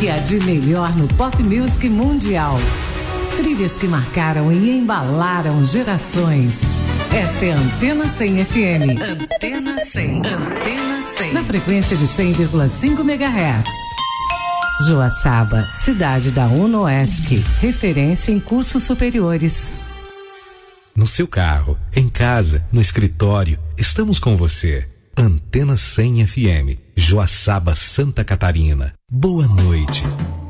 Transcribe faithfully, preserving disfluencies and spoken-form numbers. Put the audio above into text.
que há de melhor no pop music mundial. Trilhas que marcaram e embalaram gerações. Esta é a Antena cem F M. Antena cem. Antena cem. Na frequência de cem vírgula cinco megahertz. Joaçaba, cidade da UNOESC, referência em cursos superiores. No seu carro, em casa, no escritório, estamos com você. Antena cem F M, Joaçaba, Santa Catarina. Boa noite.